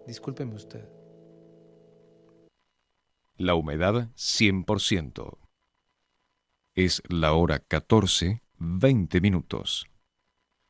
Discúlpeme usted. La humedad 100%. Es la hora 14:20.